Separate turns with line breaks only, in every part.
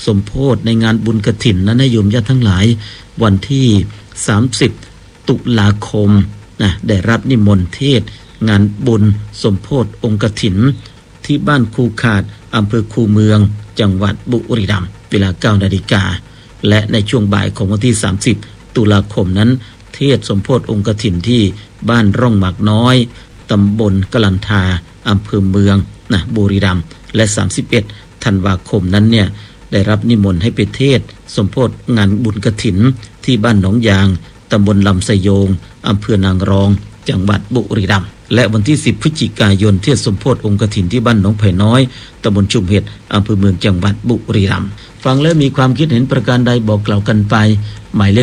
สมโภชในงานบุญกฐินนะโยมญาติทั้งหลายวันที่30ตุลาคมนะได้รับนิมนต์เทศงานบุญสมโภชองค์กฐินที่บ้านคูขาดอำเภอคูเมืองจังหวัดบุรีรัมย์เวลา 9 นาฬิกาและในช่วงบ่ายของวันที่30ตุลาคมนั้นเทศสมโภชองค์กฐินที่บ้านร่องหมากน้อยตำบลกลันทาอำเภอเมืองนะบุรีรัมย์และ31ธันวาคมนั้นเนี่ยได้รับนิมนต์ให้ไปเทศสมโภชงานบุญกฐินที่บ้านหนองยางตำบลลำไสโยงอำเภอนางรองจังหวัดบุรีรัมย์และวันที่10พฤศจิกายนเทศสมโภชองค์กฐินที่บ้านหนองไผ่น้อยตำบลชุมเห็ดอำเภอเมืองจังหวัดบุรีรัมย์ฟังแล้วมีความคิดเห็นประการใดบอกกล่าวกันไปหมายเลข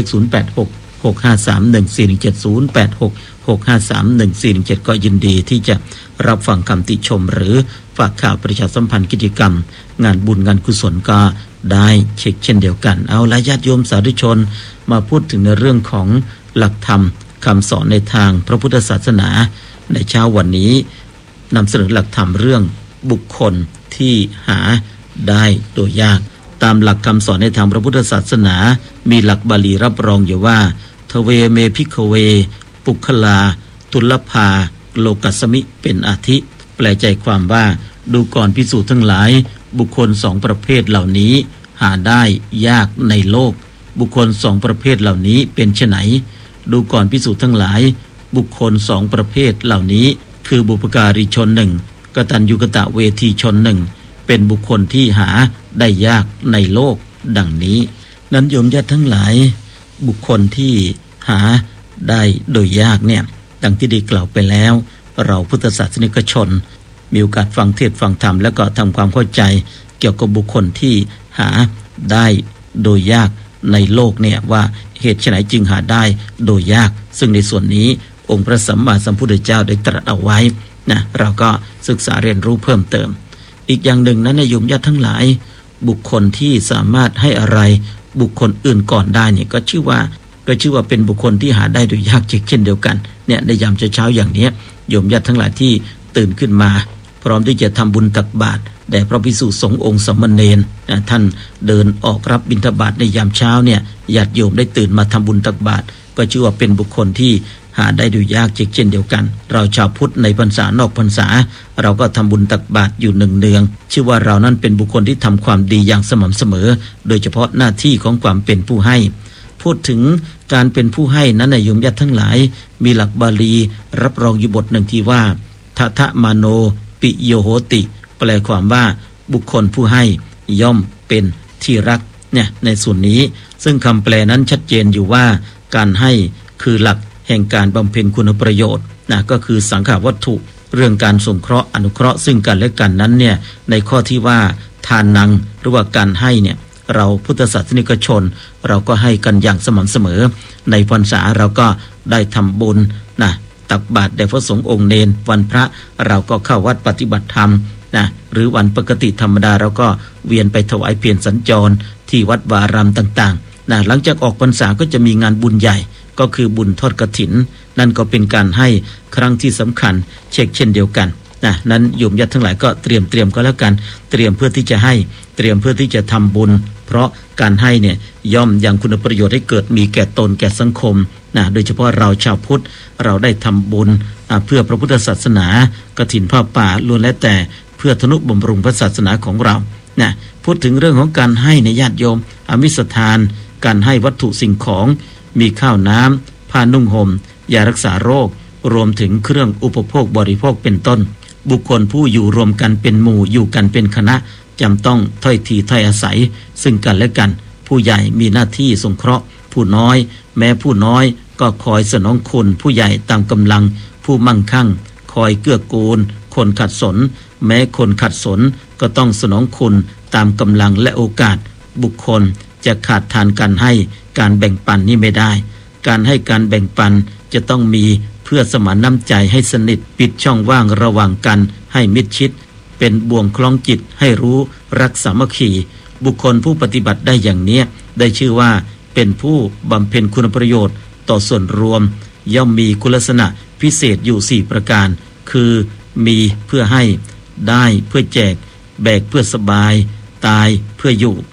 0866531417 ก็ยินดีที่จะรับฟังคำติชมหรือฝากข่าวประชาสัมพันธ์กิจกรรมงานบุญงานกุศลก็ได้เช็คเช่นเดียวกันเอาละญาติโยมสาธุชนมาพูดถึงในเรื่องของหลักธรรมคำสอนในทางพระพุทธศาสนาในเช้าวันนี้นำเสนอหลักธรรมเรื่องบุคคลที่หาได้โดยยากตามหลักคำสอนในทางพระพุทธศาสนามีหลักบาลีรับรองอยู่ว่าทเวเมภิกขเวปุคลาทุลภาโลกัสมิเป็นอาทิแปลใจความว่าดูก่อนภิกษุทั้งหลายบุคคล2ประเภทเหล่านี้หาได้ยากในโลกบุคคล2ประเภทเหล่านี้เป็นไฉนดูก่อนภิกษุทั้งหลายบุคคล2ประเภทเหล่านี้คือบุพการีชน1กตัญญูกตเวทีชน1เป็นบุคคลที่หาได้ยากในโลกดังนี้นั้นโยมญาติทั้งหลายบุคคลที่หาได้โดยยากเนี่ยดังที่ได้กล่าวไปแล้วเราพุทธศาสนิกชนมีโอกาสฟังเทศน์ฟังธรรมแล้วก็ทำความเข้าใจเกี่ยวกับบุคคลที่หาได้โดยยากในโลกเนี่ยว่าเหตุไฉนจึงหาได้โดยยากซึ่งในส่วนนี้องค์พระสัมมาสัมพุทธเจ้าได้ตรัสเอาไว้นะเราก็ศึกษาเรียนรู้เพิ่มเติมอีกอย่างหนึ่งนั้นโยมญาติทั้งหลายบุคคลที่สามารถให้อะไรบุคคลอื่นก่อนได้เนี่ยก็ชื่อว่าเป็นบุคคลที่หาได้โดยยากเช่นเดียวกันเนี่ยในยามเช้าอย่างนี้โยมญาติทั้งหลายที่ตื่นขึ้นมาพร้อมที่จะทำบุญตักบาตรแด่พระภิกษุสงฆ์องค์สามเณรท่านเดินออกรับบิณฑบาตในยามเช้าเนี่ยญาติโยมได้ตื่นมาทำบุญตักบาตรก็ชื่อว่าเป็นบุคคลที่หาได้โดยยากเช่นเดียวกันเราชาวพุทธในพรรษานอกพรรษาเราก็ทำบุญตักบาตรอยู่เนืองๆชื่อว่าเรานั้นเป็นบุคคลที่ทำความดีอย่างสม่ำเสมอโดยเฉพาะหน้าที่ของความเป็นผู้ให้พูดถึงการเป็นผู้ให้นั้นโยมญาติทั้งหลายมีหลักบาลีรับรองอยู่บทหนึ่งที่ว่าทัทะมาโนปิโยโหติแปลความว่าบุคคลผู้ให้ย่อมเป็นที่รักเนี่ยในส่วนนี้ซึ่งคำแปลนั้นชัดเจนอยู่ว่าการให้คือหลักแห่งการบำเพ็ญคุณประโยชน์นะก็คือสังฆวัตถุเรื่องการสงเคราะห์อนุเคราะห์ซึ่งกันและกันนั้นเนี่ยในข้อที่ว่าทานนังหรือว่าการให้เนี่ยเราพุทธศาสนิกชนเราก็ให้กันอย่างสม่ำเสมอในพรรษาเราก็ได้ทำบุญนะตักบาตรแด่พระสงฆ์องค์เนรวันพระเราก็เข้าวัดปฏิบัติธรรมนะหรือวันปกติธรรมดาเราก็เวียนไปถวายเพียรสัญจรที่วัดวารามต่างๆนะหลังจากออกพรรษาก็จะมีงานบุญใหญ่ก็คือบุญทอดกฐินนั่นก็เป็นการให้ครั้งที่สำคัญเช่นเดียวกันนะนั้นโยมญาติทั้งหลายก็เตรียมก็แล้วกันเตรียมเพื่อที่จะให้เตรียมเพื่อที่จะทำบุญเพราะการให้เนี่ยย่อมยังคุณประโยชน์ให้เกิดมีแก่ตนแก่สังคมนะโดยเฉพาะเราชาวพุทธเราได้ทำบุญเพื่อพระพุทธศาสนากฐินผ้าป่าล้วนแล้วแต่เพื่อทนุบำรุงพระศาสนาของเรานะพูดถึงเรื่องของการให้ในญาติโยมอมิสทานการให้วัตถุสิ่งของมีข้าวน้ำผ้านุ่งห่มยารักษาโรครวมถึงเครื่องอุปโภคบริโภคเป็นต้นบุคคลผู้อยู่รวมกันเป็นหมู่อยู่กันเป็นคณะจำต้องถ้อยทีถ้อยอาศัยซึ่งกันและกันผู้ใหญ่มีหน้าที่สงเคราะห์ผู้น้อยแม้ผู้น้อยก็คอยสนองคุณผู้ใหญ่ตามกำลังผู้มั่งคั่งคอยเกื้อกูลคนขัดสนแม้คนขัดสนก็ต้องสนองคุณตามกำลังและโอกาสบุคคลจะขาดทานการให้การแบ่งปันนี่ไม่ได้การให้การแบ่งปันจะต้องมีเพื่อสมานน้ำใจให้สนิทปิดช่องว่างระหว่างกันให้มิดชิดเป็นบ่วงคล้องจิตให้รู้รักสามัคคีบุคคลผู้ปฏิบัติได้อย่างนี้ได้ชื่อว่าเป็นผู้บำเพ็ญคุณประโยชน์ต่อส่วนรวมย่อมมีคุณลักษณะพิเศษอยู่4ประการคือมีเพื่อให้ได้เพื่อแจกแบกเพื่อสบายตายเพื่ออยู่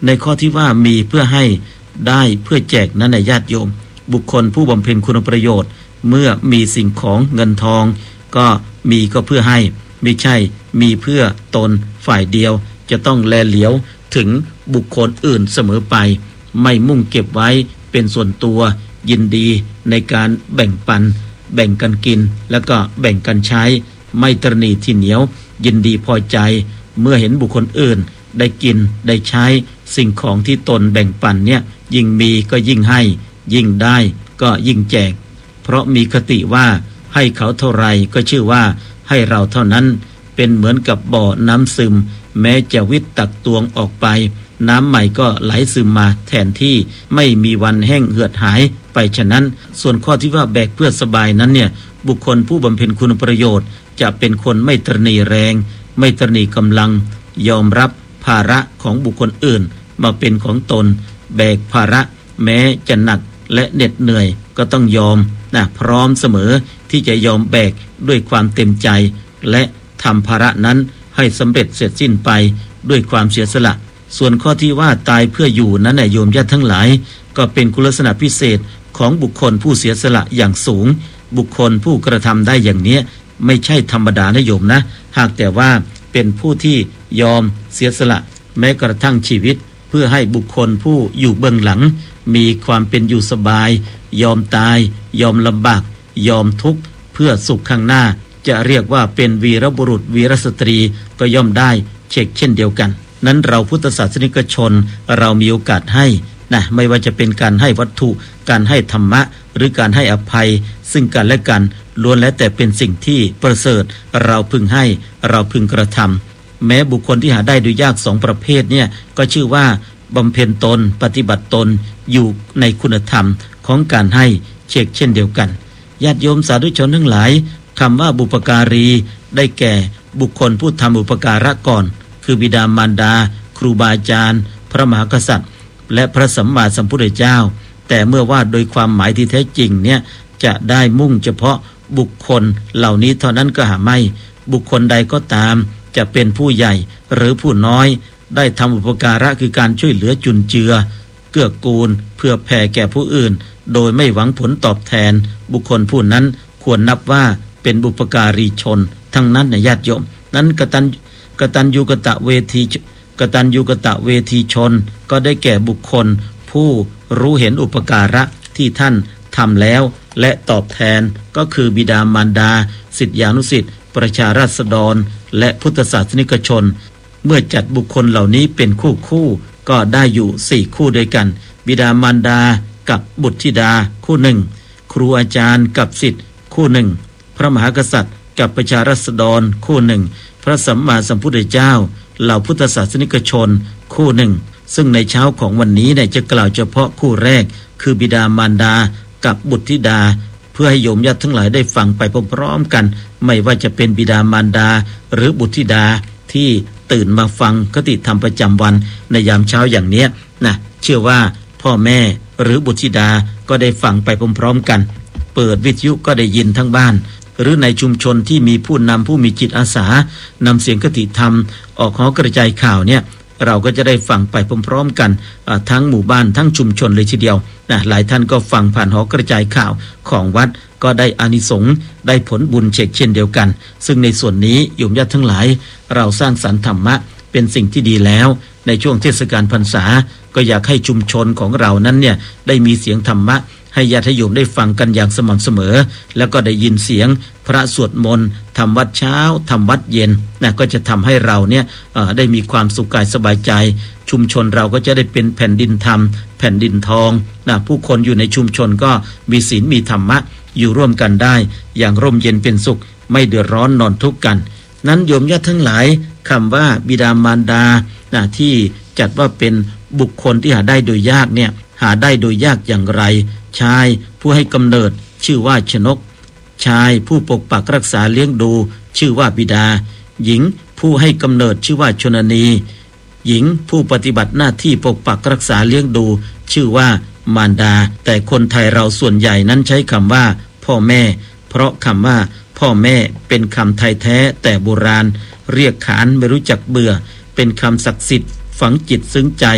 ในข้อที่ว่ามีเพื่อให้ได้เพื่อแจกนั้นในญาติโยมบุคคลผู้บำเพ็ญคุณประโยชน์เมื่อมีสิ่งของเงินทองก็มีก็เพื่อให้ไม่ใช่มีเพื่อตนฝ่ายเดียวจะต้องแลเหลียวถึงบุคคลอื่นเสมอไปไม่มุ่งเก็บไว้เป็นส่วนตัวยินดีในการแบ่งปันแบ่งกันกินแล้วก็แบ่งกันใช้ไม่ตระหนี่ที่เหนียวยินดีพอใจเมื่อเห็นบุคคลอื่นได้กินได้ใช้สิ่งของที่ตนแบ่งปันเนี่ยยิ่งมีก็ยิ่งให้ยิ่งได้ก็ยิ่งแจกเพราะมีคติว่าให้เขาเท่าไรก็ชื่อว่าให้เราเท่านั้นเป็นเหมือนกับบ่อน้ำซึมแม้จะวิทตักตวงออกไปน้ำใหม่ก็ไหลซึมมาแทนที่ไม่มีวันแห้งเหือดหายไปฉะนั้นส่วนข้อที่ว่าแบกเพื่อสบายนั้นเนี่ยบุคคลผู้บำเพ็ญคุณประโยชน์จะเป็นคนไม่ตระหนี่แรงไม่ตระหนี่กำลังยอมรับภาระของบุคคลอื่นมาเป็นของตนแบกภาระแม้จะหนักและเหน็ดเหนื่อยก็ต้องยอมพร้อมเสมอที่จะยอมแบกด้วยความเต็มใจและทำภาระนั้นให้สำเร็จเสร็จสิ้นไปด้วยความเสียสละส่วนข้อที่ว่าตายเพื่ออยู่นั้นโยมญาติทั้งหลายก็เป็นคุณลักษณะพิเศษของบุคคลผู้เสียสละอย่างสูงบุคคลผู้กระทำได้อย่างนี้ไม่ใช่ธรรมดานะโยมนะหากแต่ว่าเป็นผู้ที่ยอมเสียสละแม้กระทั่งชีวิตเพื่อให้บุคคลผู้อยู่เบื้องหลังมีความเป็นอยู่สบายยอมตายยอมลำบากยอมทุกข์เพื่อสุขข้างหน้าจะเรียกว่าเป็นวีรบุรุษวีรสตรีก็ย่อมได้เช่นเดียวกันนั้นเราพุทธศาสนิกชนเรามีโอกาสให้ไม่ว่าจะเป็นการให้วัตถุการให้ธรรมะหรือการให้อภัยซึ่งกันและกันล้วนแล้วแต่เป็นสิ่งที่ประเสริฐเราพึงให้เราพึงกระทำแม้บุคคลที่หาได้โดยยากสองประเภทเนี่ยก็ชื่อว่าบำเพ็ญตนปฏิบัติตนอยู่ในคุณธรรมของการให้เช่นเดียวกันญาติโยมสาธุชนทั้งหลายคำว่าบุปการีได้แก่บุคคลผู้ทำอุปการะก่อนคือบิดามารดาครูบาอาจารย์พระมหากษัตริย์และพระสัมมาสัมพุทธเจ้าแต่เมื่อว่าโดยความหมายที่แท้จริงเนี่ยจะได้มุ่งเฉพาะบุคคลเหล่านี้เท่านั้นก็หาไม่บุคคลใดก็ตามจะเป็นผู้ใหญ่หรือผู้น้อยได้ทำอุปการะคือการช่วยเหลือจุนเจือเกื้อกูลเพื่อแผ่แก่ผู้อื่นโดยไม่หวังผลตอบแทนบุคคลผู้นั้นควรนับว่าเป็นบุปการีชนทั้งนั้นญาติโยมนั้นกตัญญูกตเวทีชนก็ได้แก่บุคคลผู้รู้เห็นอุปการะที่ท่านทำแล้วและตอบแทนก็คือบิดามารดาศิษยานุศิษย์ประชาราษฎรและพุทธศาสนิกชนเมื่อจัดบุคคลเหล่านี้เป็นคู่ก็ได้อยู่4คู่ด้วยกันบิดามารดากับบุตรธิดาคู่หนึ่งครูอาจารย์กับศิษย์คู่หนึ่งพระมหากษัตริย์กับประชาราษฎรคู่หนึ่งพระสัมมาสัมพุทธเจ้าเหล่าพุทธศาสนิกชนคู่หนึ่งซึ่งในเช้าของวันนี้จะกล่าวเฉพาะคู่แรกคือบิดามารดากับบุตรธิดาเพื่อให้โยมญาติทั้งหลายได้ฟังไปพร้อมๆกันไม่ว่าจะเป็นบิดามารดาหรือบุตรธิดาที่ตื่นมาฟังคติธรรมประจำวันในยามเช้าอย่างนี้เชื่อว่าพ่อแม่หรือบุตรธิดาก็ได้ฟังไปพร้อมๆกันเปิดวิทยุก็ได้ยินทั้งบ้านหรือในชุมชนที่มีผู้นำผู้มีจิตอาสานำเสียงคติธรรมออกหอกระจายข่าวเนี่ยเราก็จะได้ฟังไปพร้อมๆกันทั้งหมู่บ้านทั้งชุมชนเลยทีเดียวหลายท่านก็ฟังผ่านหอกระจายข่าวของวัดก็ได้อานิสงส์ได้ผลบุญเช่นเดียวกันซึ่งในส่วนนี้โยมญาติทั้งหลายเราสร้างสรรค์ธรรมะเป็นสิ่งที่ดีแล้วในช่วงเทศกาลพรรษาก็อยากให้ชุมชนของเรานั้นเนี่ยได้มีเสียงธรรมะให้ญาติโยมได้ฟังกันอย่างสม่ำเสมอแล้วก็ได้ยินเสียงพระสวดมนต์ทำวัดเช้าทำวัดเย็นก็จะทำให้เราเนี่ยได้มีความสุขกายสบายใจชุมชนเราก็จะได้เป็นแผ่นดินธรรมแผ่นดินทองผู้คนอยู่ในชุมชนก็มีศีลมีธรรมะอยู่ร่วมกันได้อย่างร่มเย็นเป็นสุขไม่เดือดร้อนนอนทุกข์กันนั้นโยมญาติทั้งหลายคำว่าบิดามารดาที่จัดว่าเป็นบุคคลที่หาได้โดยยากเนี่ยหาได้โดยยากอย่างไรชายผู้ให้กำเนิดชื่อว่าชนกชายผู้ปกปักรักษาเลี้ยงดูชื่อว่าบิดาหญิงผู้ให้กำเนิดชื่อว่าชนนีหญิงผู้ปฏิบัติหน้าที่ปกปักรักษาเลี้ยงดูชื่อว่ามารดาแต่คนไทยเราส่วนใหญ่นั้นใช้คำว่าพ่อแม่เพราะคำว่าพ่อแม่เป็นคำไทยแท้แต่โบราณเรียกขานไม่รู้จักเบื่อเป็นคำศักดิ์สิทธิ์ฝังจิตซึ้งใจ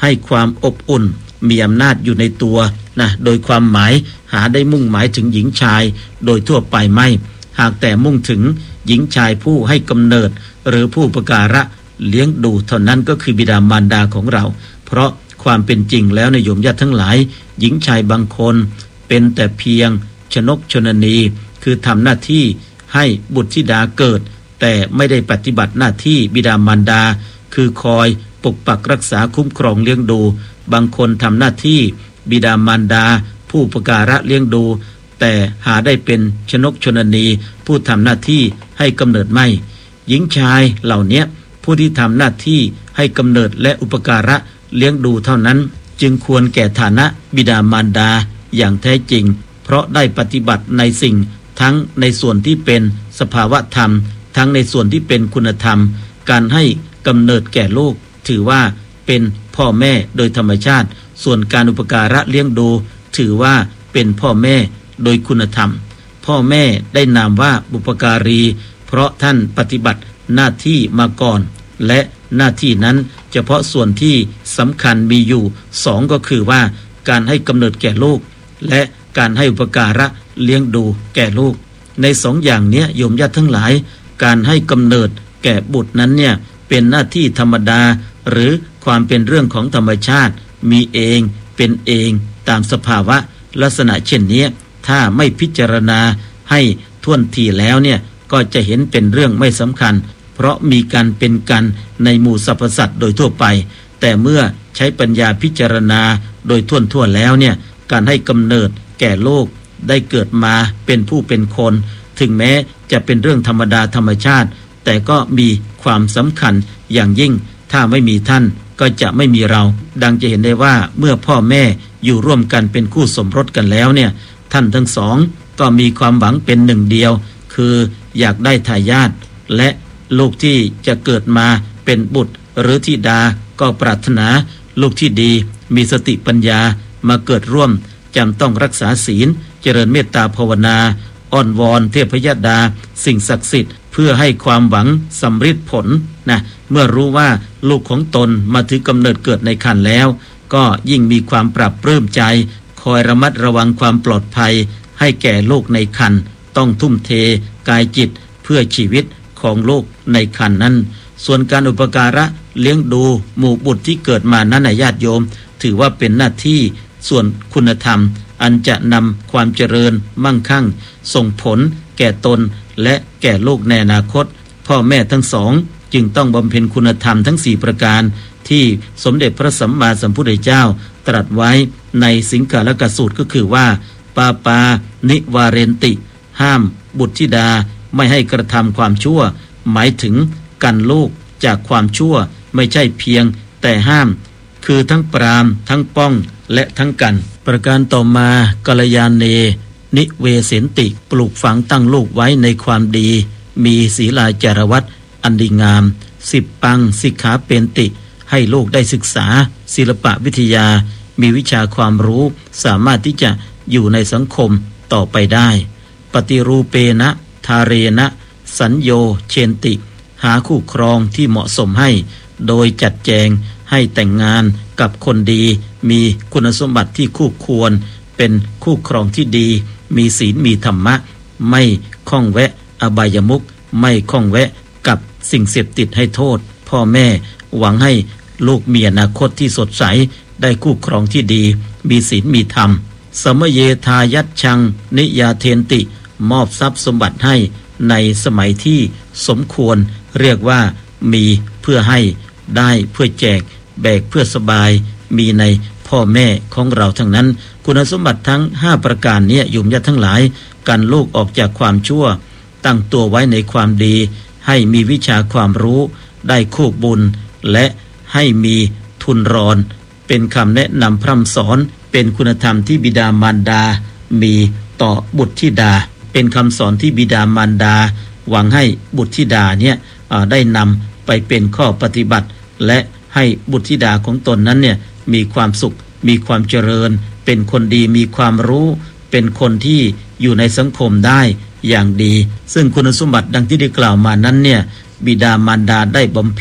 ให้ความอบอุ่นมีอำนาจอยู่ในตัวนะโดยความหมายหาได้มุ่งหมายถึงหญิงชายโดยทั่วไปไม่หากแต่มุ่งถึงหญิงชายผู้ให้กำเนิดหรือผู้อุปการะเลี้ยงดูเท่านั้นก็คือบิดามารดาของเราเพราะความเป็นจริงแล้วในโยมญาติทั้งหลายหญิงชายบางคนเป็นแต่เพียงชนกชนนีคือทำหน้าที่ให้บุตรธิดาเกิดแต่ไม่ได้ปฏิบัติหน้าที่บิดามารดาคือคอยปกปักรักษาคุ้มครองเลี้ยงดูบางคนทำหน้าที่บิดามารดาผู้อุปการะเลี้ยงดูแต่หาได้เป็นชนกชนนีผู้ทำหน้าที่ให้กำเนิดไม่หญิงชายเหล่านี้ผู้ที่ทำหน้าที่ให้กำเนิดและอุปการะเลี้ยงดูเท่านั้นจึงควรแก่ฐานะบิดามารดาอย่างแท้จริงเพราะได้ปฏิบัติในสิ่งทั้งในส่วนที่เป็นสภาวะธรรมทั้งในส่วนที่เป็นคุณธรรมการให้กำเนิดแก่ลูกถือว่าเป็นพ่อแม่โดยธรรมชาติส่วนการอุปการะเลี้ยงดูถือว่าเป็นพ่อแม่โดยคุณธรรมพ่อแม่ได้นามว่าบุปการีเพราะท่านปฏิบัติหน้าที่มาก่อนและหน้าที่นั้นเฉพาะส่วนที่สำคัญมีอยู่สองก็คือว่าการให้กำเนิดแก่ลูกและการให้อุปการะเลี้ยงดูแก่ลูกในสองอย่างเนี้ยโยมญาติทั้งหลายการให้กำเนิดแก่บุตรนั้นเนี่ยเป็นหน้าที่ธรรมดาหรือความเป็นเรื่องของธรรมชาติมีเองเป็นเองตามสภาวะลักษณะเช่นนี้ถ้าไม่พิจารณาให้ท่วนทีแล้วเนี่ยก็จะเห็นเป็นเรื่องไม่สำคัญเพราะมีการเป็นกันในหมู่สรรพสัตว์โดยทั่วไปแต่เมื่อใช้ปัญญาพิจารณาโดยทั่วแล้วเนี่ยการให้กำเนิดแก่โลกได้เกิดมาเป็นผู้เป็นคนถึงแม้จะเป็นเรื่องธรรมดาธรรมชาติแต่ก็มีความสำคัญอย่างยิ่งถ้าไม่มีท่านก็จะไม่มีเราดังจะเห็นได้ว่าเมื่อพ่อแม่อยู่ร่วมกันเป็นคู่สมรสกันแล้วเนี่ยท่านทั้งสองก็มีความหวังเป็นหนึ่งเดียวคืออยากได้ทายาทและลูกที่จะเกิดมาเป็นบุตรหรือธิดาก็ปรารถนาลูกที่ดีมีสติปัญญามาเกิดร่วมจำต้องรักษาศีลเจริญเมตตาภาวนาอ้อนวอนเทพยดาสิ่งศักดิ์สิทธิ์เพื่อให้ความหวังสำเร็จผลนะเมื่อรู้ว่าลูกของตนมาถึงกำเนิดเกิดในครรภ์แล้วก็ยิ่งมีความปรับปลื้มใจคอยระมัดระวังความปลอดภัยให้แก่ลูกในครรภ์ต้องทุ่มเทกายจิตเพื่อชีวิตของลูกในครรภ์นั้นส่วนการอุปการะเลี้ยงดูหมู่บุตรที่เกิดมานั้นญาติโยมถือว่าเป็นหน้าที่ส่วนคุณธรรมอันจะนำความเจริญมั่งคั่งส่งผลแก่ตนและแก่ลูกในอนาคตพ่อแม่ทั้งสองจึงต้องบำเพ็ญคุณธรรมทั้ง4ประการที่สมเด็จพระสัมมาสัมพุทธเจ้าตรัสไว้ในสิงคาลกสูตรก็คือว่าปาปานิวาเรนติห้ามบุตรธิดาไม่ให้กระทำความชั่วหมายถึงกันลูกจากความชั่วไม่ใช่เพียงแต่ห้ามคือทั้งปรามทั้งป้องและทั้งกันประการต่อมากัลยาเนนิเวเสนติปลูกฝังตั้งลูกไว้ในความดีมีศีลาจารวัตอันดีงาม10ปังสิกขาเปนติให้ลูกได้ศึกษาศิลปะวิทยามีวิชาความรู้สามารถที่จะอยู่ในสังคมต่อไปได้ปฏิรูเปนะทาเรนะสัญโยเชนติหาคู่ครองที่เหมาะสมให้โดยจัดแจงให้แต่งงานกับคนดีมีคุณสมบัติที่คู่ควรเป็นคู่ครองที่ดีมีศีลมีธรรมะไม่ข้องแวะอบายมุขไม่ข้องแวะกับสิ่งเสพติดให้โทษพ่อแม่หวังให้ลูกมีอนาคตที่สดใสได้คู่ครองที่ดีมีศีลมีธรรมสมเยทายัตชังนิยาเทนติมอบทรัพย์สมบัติให้ในสมัยที่สมควรเรียกว่ามีเพื่อให้ได้เพื่อแจกแบกเพื่อสบายมีในพ่อแม่ของเราทั้งนั้นคุณสมบัติทั้ง5ประการนี้โยมญาติทั้งหลายกันลูกออกจากความชั่วตั้งตัวไว้ในความดีให้มีวิชาความรู้ได้คู่บุญและให้มีทุนรอนเป็นคำแนะนำพร่ำสอนเป็นคุณธรรมที่บิดามารดามีต่อบุตรธิดาเป็นคำสอนที่บิดามารดาหวังให้บุตรธิดาเนี่ยได้นำไปเป็นข้อปฏิบัติและให้บุตรธิดาของตนนั้นเนี่ยมีความสุขมีความเจริญเป็นคนดีมีความรู้เป็นคนที่อยู่ในสังคมได้อย่างดีซึ่งคุณสมบัติดังที่ได้กล่าวมานั้นเนี่ยบิดามารดาได้บำเพ็ญ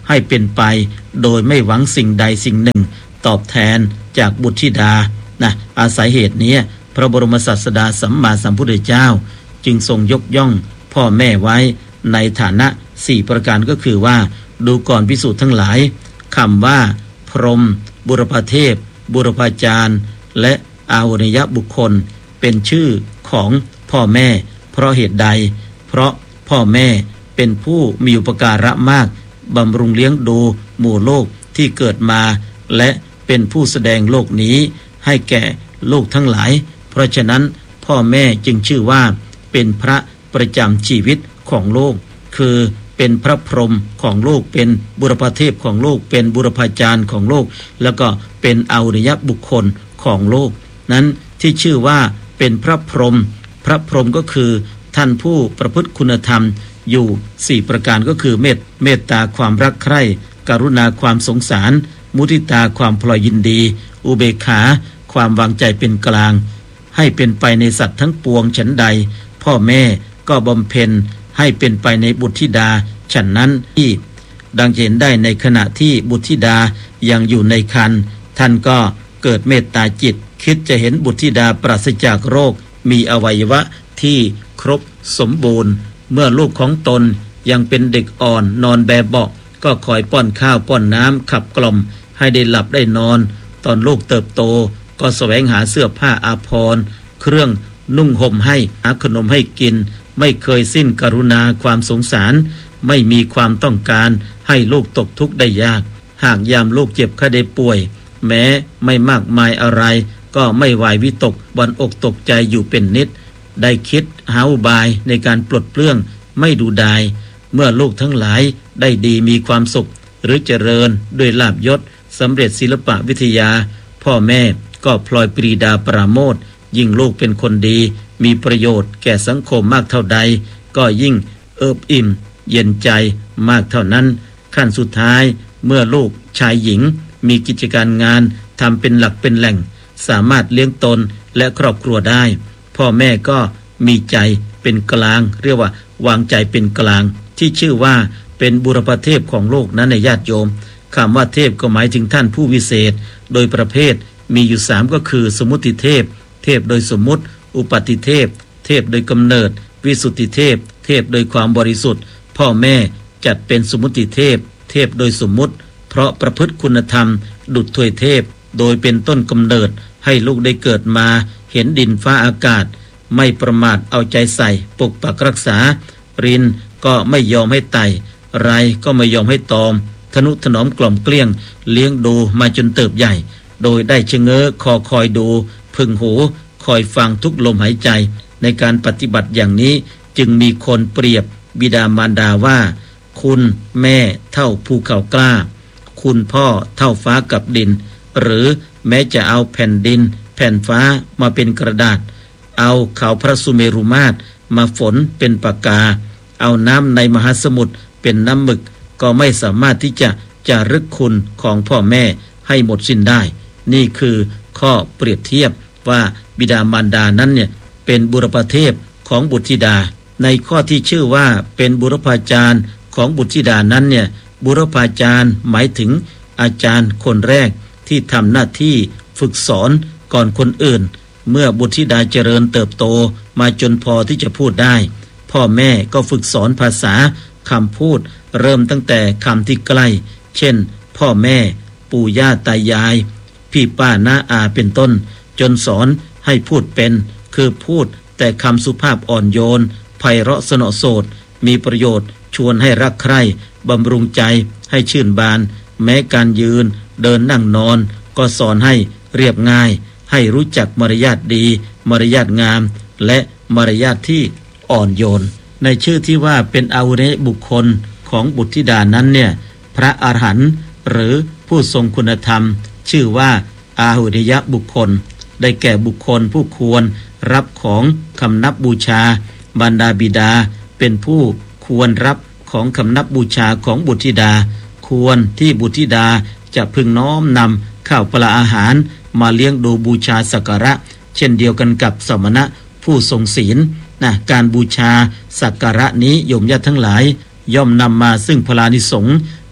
ให้เป็นไปโดยไม่หวังสิ่งใดสิ่งหนึ่งตอบแทนจากบุตรธิดาอาศัยเหตุนี้พระบรมศาสดาสัมมาสัมพุทธเจ้าจึงทรงยกย่องพ่อแม่ไว้ในฐานะ4ประการก็คือว่าดูก่อนภิกษุทั้งหลายคำว่าพรหมบุรพเทพบุรพาจารย์และอาหุเนยบุคคลเป็นชื่อของพ่อแม่เพราะเหตุใดเพราะพ่อแม่เป็นผู้มีอุปการะมากบำรุงเลี้ยงดูหมู่โลกที่เกิดมาและเป็นผู้แสดงโลกนี้ให้แก่โลกทั้งหลายเพราะฉะนั้นพ่อแม่จึงชื่อว่าเป็นพระประจำชีวิตของโลกคือเป็นพระพรหมของโลกเป็นบุรพเทพของโลกเป็นบุรพาจารย์ของโลกแล้วก็เป็นอาหุเนยบุคคลของโลกนั้นที่ชื่อว่าเป็นพระพรหมพระพรหมก็คือท่านผู้ประพฤติคุณธรรมอยู่4ประการก็คือเมตตาความรักใคร่กรุณาความสงสารมุทิตาความพลอยยินดีอุเบกขาความวางใจเป็นกลางให้เป็นไปในสัตว์ทั้งปวงฉันใดพ่อแม่ก็บำเพ็ญให้เป็นไปในบุตรธิดาฉันนั้นที่ดังเห็นได้ในขณะที่บุตรธิดายังอยู่ในครรภ์ท่านก็เกิดเมตตาจิตคิดจะเห็นบุตรธิดาปราศจากโรคมีอวัยวะที่ครบสมบูรณ์เมื่อลูกของตนยังเป็นเด็กอ่อนนอนแบเบาะก็คอยป้อนข้าวป้อนน้ำขับกล่อมให้ได้หลับได้นอนตอนลูกเติบโตก็แสวงหาเสื้อผ้าอาภรณ์เครื่องนุ่งห่มให้หาขนมให้กินไม่เคยสิ้นกรุณาความสงสารไม่มีความต้องการให้ลูกตกทุกข์ได้ยากหากยามลูกเจ็บไข้ได้ป่วยแม้ไม่มากมายอะไรก็ไม่หวายวิตกบั่นอกตกใจอยู่เป็นนิดได้คิดหาอุบายในการปลดเปลื้องไม่ดูดายเมื่อลูกทั้งหลายได้ดีมีความสุขหรือเจริญด้วยลาภยศสำเร็จศิลปะวิทยาพ่อแม่ก็พลอยปรีดาปราโมทย์ยิ่งลูกเป็นคนดีมีประโยชน์แก่สังคมมากเท่าใดก็ยิ่งเอิบอิ่มเย็นใจมากเท่านั้นขั้นสุดท้ายเมื่อลูกชายหญิงมีกิจการงานทำเป็นหลักเป็นแหล่งสามารถเลี้ยงตนและครอบครัวได้พ่อแม่ก็มีใจเป็นกลางเรียกว่าวางใจเป็นกลางที่ชื่อว่าเป็นบุรพเทพของโลกนั้นในญาติโยมคำว่าเทพก็หมายถึงท่านผู้วิเศษโดยประเภทมีอยู่3ก็คือสมมุติเทพเทพโดยสมมุติอุปาติเทพเทพโดยกำเนิดวิสุทธิเทพเทพโดยความบริสุทธิ์พ่อแม่จัดเป็นสมมุติเทพเทพโดยสมมุติเพราะประพฤติคุณธรรมดุจถวยเทพโดยเป็นต้นกำเนิดให้ลูกได้เกิดมาเห็นดินฟ้าอากาศไม่ประมาทเอาใจใส่ปกปักรักษารินก็ไม่ยอมให้ไต่ไรก็ไม่ยอมให้ตอมทนุถนอมกล่อมเกลี้ยงเลี้ยงดูมาจนเติบใหญ่โดยได้ชะเง้อคอยดูพึงหูคอยฟังทุกลมหายใจในการปฏิบัติอย่างนี้จึงมีคนเปรียบบิดามารดาว่าคุณแม่เท่าภูเขากล้าคุณพ่อเท่าฟ้ากับดินหรือแม้จะเอาแผ่นดินแผ่นฟ้ามาเป็นกระดาษเอาเขาพระสุเมรุมาตรมาฝนเป็นปากกาเอาน้ำในมหาสมุทรเป็นน้ำหมึกก็ไม่สามารถที่จะจารึกคุณของพ่อแม่ให้หมดสิ้นได้นี่คือข้อเปรียบเทียบว่าบิดามารดานั้นเนี่ยเป็นบุรพเทพของบุตรธิดาในข้อที่ชื่อว่าเป็นบุรพาจารย์ของบุตรธิดานั้นเนี่ยบุรพาจารย์หมายถึงอาจารย์คนแรกที่ทำหน้าที่ฝึกสอนก่อนคนอื่นเมื่อบุตรธิดาเจริญเติบโตมาจนพอที่จะพูดได้พ่อแม่ก็ฝึกสอนภาษาคำพูดเริ่มตั้งแต่คำที่ใกล้เช่นพ่อแม่ปู่ย่าตายายพี่ป้าน้าอาเป็นต้นจนสอนให้พูดเป็นคือพูดแต่คำสุภาพอ่อนโยนไพเราะสนอโสดมีประโยชน์ชวนให้รักใคร่บำรุงใจให้ชื่นบานแม้การยืนเดินนั่งนอนก็สอนให้เรียบง่ายให้รู้จักมารยาทดีมารยาทงามและมารยาทที่อ่อนโยนในชื่อที่ว่าเป็นอาหุเนยบุคคลของบุตรธิดานั้นเนี่ยพระอรหันต์หรือผู้ทรงคุณธรรมชื่อว่าอาหุเนยบุคคลได้แก่บุคคลผู้ควรรับของคำนับบูชาบรรดาบิดาเป็นผู้ควรรับของคำนับบูชาของบุตรธิดาควรที่บุตรธิดาจะพึงน้อมนำข้าวปลาอาหารมาเลี้ยงดูบูชาสักการะเช่นเดียวกันกับสมณะผู้ทรงศีลการบูชาสักการะนี้โยมญาติทั้งหลายย่อมนำมาซึ่งพลานิสงส์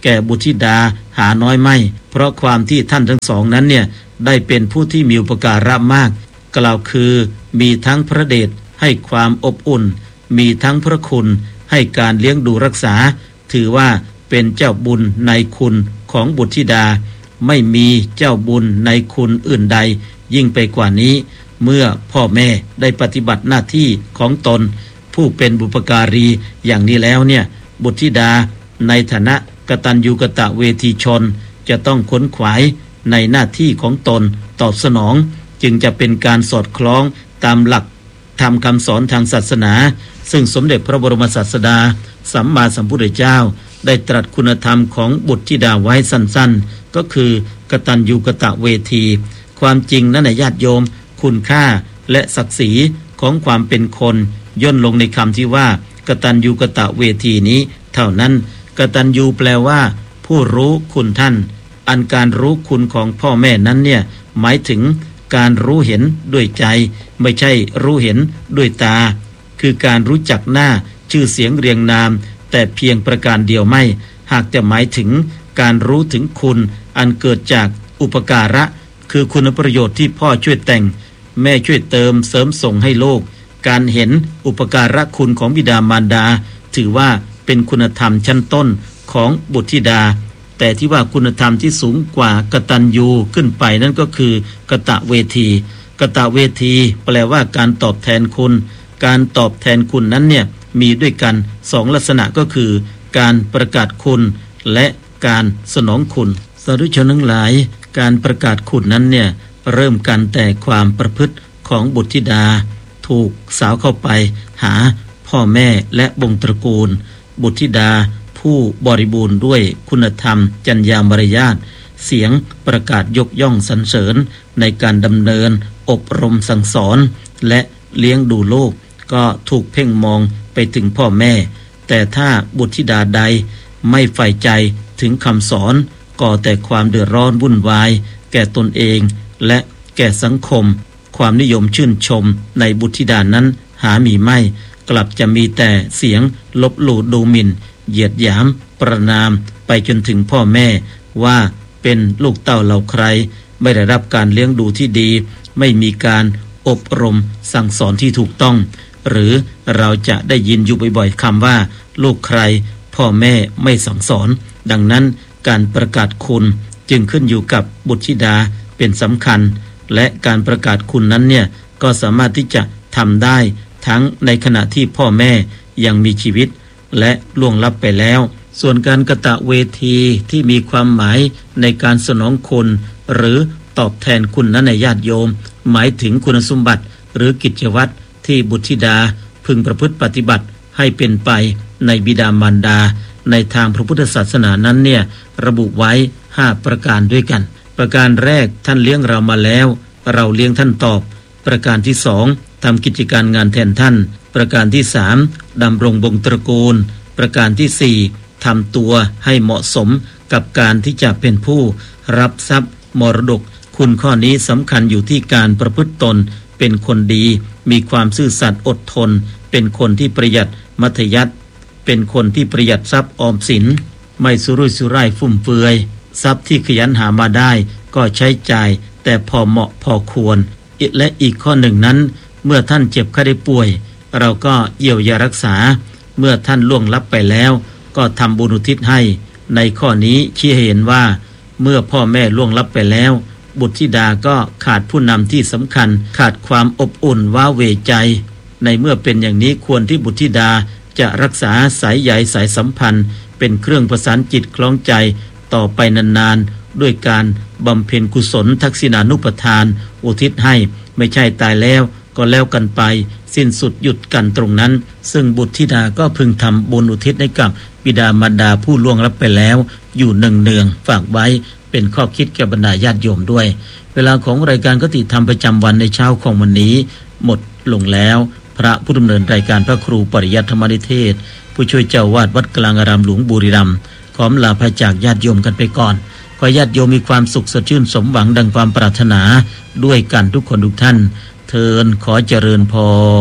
แก่บุตรธิดาหาน้อยไม่เพราะความที่ท่านทั้งสองนั้นเนี่ยได้เป็นผู้ที่มีอุปการะมากกล่าวคือมีทั้งพระเดชให้ความอบอุ่นมีทั้งพระคุณให้การเลี้ยงดูรักษาถือว่าเป็นเจ้าบุญในคุณของบุตรธิดาไม่มีเจ้าบุญในคุณอื่นใดยิ่งไปกว่านี้เมื่อพ่อแม่ได้ปฏิบัติหน้าที่ของตนผู้เป็นบุปการีอย่างนี้แล้วเนี่ยบุตรธิดาในฐานะกตัญญูกตเวทีชนจะต้องขวนขวายในหน้าที่ของตนตอบสนองจึงจะเป็นการสอดคล้องตามหลักธรรมคำสอนทางศาสนาซึ่งสมเด็จพระบรมศาสดาสัมมาสัมพุทธเจ้าได้ตรัสคุณธรรมของบุตรธิดาไว้สั้นๆก็คือกตัญญูกตเวทีความจริงนั้นญาติโยมคุณค่าและศักดิ์ศรีของความเป็นคนย่นลงในคำที่ว่ากตัญญูกตเวทีนี้เท่านั้นกตัญญูแปลว่าผู้รู้คุณท่านอันการรู้คุณของพ่อแม่นั้นเนี่ยหมายถึงการรู้เห็นด้วยใจไม่ใช่รู้เห็นด้วยตาคือการรู้จักหน้าชื่อเสียงเรียงนามแต่เพียงประการเดียวไม่หากจะหมายถึงการรู้ถึงคุณอันเกิดจากอุปการะคือคุณประโยชน์ที่พ่อช่วยแต่งแม่ช่วยเติมเสริมส่งให้โลกการเห็นอุปการะคุณของบิดามารดาถือว่าเป็นคุณธรรมชั้นต้นของบุตรธิดาแต่ที่ว่าคุณธรรมที่สูงกว่ากตัญญูขึ้นไปนั่นก็คือกตเวทีกตเวทีแปลว่าการตอบแทนคุณการตอบแทนคุณนั้นเนี่ยมีด้วยกันสองลักษณะก็คือการประกาศคุณและการสนองคุณสาธุชนทั้งหลายการประกาศคุณนั้นเนี่ยเริ่มกันแต่ความประพฤติของบุตรธิดาถูกสาวเข้าไปหาพ่อแม่และวงตระกูลบุตรธิดาผู้บริบูรณ์ด้วยคุณธรรมจรรยามารยาทเสียงประกาศยกย่องสรรเสริญในการดำเนินอบรมสั่งสอนและเลี้ยงดูโลกก็ถูกเพ่งมองไปถึงพ่อแม่แต่ถ้าบุตรธิดาใดไม่ใฝ่ใจถึงคำสอนก่อแต่ความเดือดร้อนวุ่นวายแก่ตนเองและแก่สังคมความนิยมชื่นชมในบุตรธิดานั้นหามีไม่กลับจะมีแต่เสียงลบหลู่ดูหมิ่นเหยียดหยามประณามไปจนถึงพ่อแม่ว่าเป็นลูกเต้าเหล่าใครไม่ได้รับการเลี้ยงดูที่ดีไม่มีการอบรมสั่งสอนที่ถูกต้องหรือเราจะได้ยินอยู่บ่อยๆคำว่าลูกใครพ่อแม่ไม่สั่งสอนดังนั้นการประกาศคุณจึงขึ้นอยู่กับบุตรธิดาเป็นสำคัญและการประกาศคุณนั้นเนี่ยก็สามารถที่จะทำได้ทั้งในขณะที่พ่อแม่ยังมีชีวิตและล่วงลับไปแล้วส่วนการกตเวทีที่มีความหมายในการสนองคุณหรือตอบแทนคุณนั้นในญาติโยมหมายถึงคุณสมบัติหรือกิจวัตรที่บุตรธิดาพึงประพฤติปฏิบัติให้เป็นไปในบิดามารดาในทางพระพุทธศาสนานั้นเนี่ยระบุไว้5ประการด้วยกันประการแรกท่านเลี้ยงเรามาแล้วเราเลี้ยงท่านตอบประการที่2ทำกิจการงานแทนท่านประการที่3ดำรงวงตระกูลประการที่4ทำตัวให้เหมาะสมกับการที่จะเป็นผู้รับทรัพย์มรดกคุณข้อนี้สำคัญอยู่ที่การประพฤติตนเป็นคนดีมีความซื่อสัตย์อดทนเป็นคนที่ประหยัดมัธยัสถ์เป็นคนที่ประหยัดทรัพย์ออมสินไม่สุรุ่ยสุร่ายฟุ่มเฟือยทรัพย์ที่ขยันหามาได้ก็ใช้จ่ายแต่พอเหมาะพอควรและอีกข้อหนึ่งนั้นเมื่อท่านเจ็บไข้ได้ป่วยเราก็เยียวยารักษาเมื่อท่านล่วงลับไปแล้วก็ทำบุญอุทิศให้ในข้อนี้ชี้ให้เห็นว่าเมื่อพ่อแม่ล่วงลับไปแล้วบุตรธิดาก็ขาดผู้นำที่สำคัญขาดความอบอุ่นว้าเหวใจในเมื่อเป็นอย่างนี้ควรที่บุตรธิดาจะรักษาสายใยสายสัมพันธ์เป็นเครื่องประสานจิตคล้องใจต่อไปนานๆด้วยการบำเพ็ญกุศลทักษิณานุปทานอุทิศให้ไม่ใช่ตายแล้วก็แล้วกันไปสิ้นสุดหยุดกันตรงนั้นซึ่งบุตรธิดาก็พึงทำบุญอุทิศให้กับบิดามารดาผู้ล่วงลับไปแล้วอยู่เนืองๆฝากไว้เป็นข้อคิดแก่บรรดาญาติโยมด้วยเวลาของรายการคติธรรมประจำวันในเช้าของวันนี้หมดลงแล้วพระผู้ดำเนินรายการพระครูปริยัติธรรมนิเทศผู้ช่วยเจ้าวาดวัดกลางอารามหลวงบุรีรัมย์ขอลาพระจากญาติโยมกันไปก่อนขอญาติโยมมีความสุขสดชื่นสมหวังดังความปรารถนาด้วยกันทุกคนทุกท่านเทินขอเจริญพร